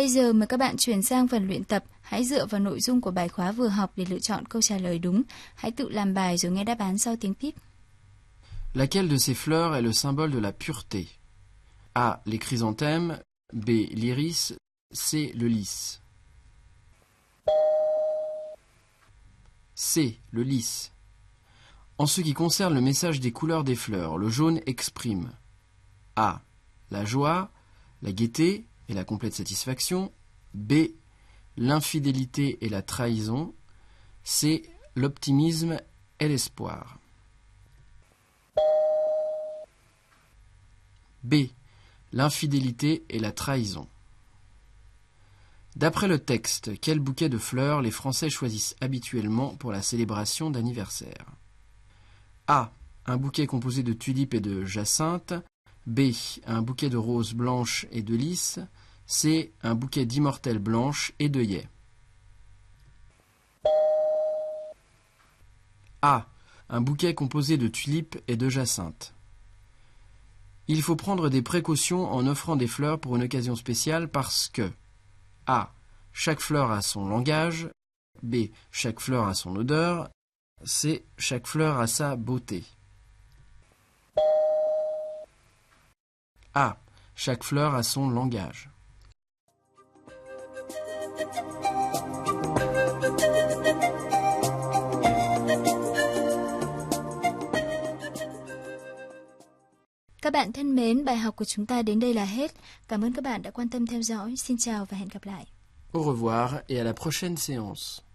Bây giờ mời các bạn chuyển sang phần luyện tập. Hãy dựa vào nội dung của bài khóa vừa học để lựa chọn câu trả lời đúng. Hãy tự làm bài rồi nghe đáp án sau tiếng píp. Laquelle de ces fleurs est le symbole de la pureté? A. Les chrysanthèmes. B. L'iris. C. Le lys. C. Le lys. En ce qui concerne le message des couleurs des fleurs, le jaune exprime A. La joie, la gaieté et la complète satisfaction. B. L'infidélité et la trahison. C. L'optimisme et l'espoir. B. L'infidélité et la trahison. D'après le texte, quel bouquet de fleurs les Français choisissent habituellement pour la célébration d'anniversaire? A. Un bouquet composé de tulipes et de jacinthes. B. Un bouquet de roses blanches et de lys. C. Un bouquet d'immortelles blanches et d'œillets. A. Un bouquet composé de tulipes et de jacinthes. Il faut prendre des précautions en offrant des fleurs pour une occasion spéciale parce que A. Chaque fleur a son langage. B. Chaque fleur a son odeur. C. Chaque fleur a sa beauté. A. Chaque fleur a son langage. Các bạn thân mến, bài học của chúng ta đến đây là hết. Cảm ơn các bạn đã quan tâm theo dõi. Xin chào và hẹn gặp lại. Au revoir et à la prochaine séance.